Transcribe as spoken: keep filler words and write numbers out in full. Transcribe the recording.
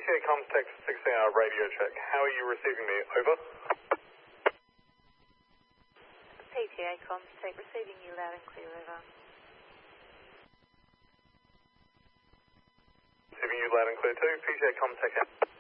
T A Comtech sixteen hour radio check. How are you receiving me? Over. P T A Comtech receiving you loud and clear. Over. Receiving you loud and clear too. P T A Comtech.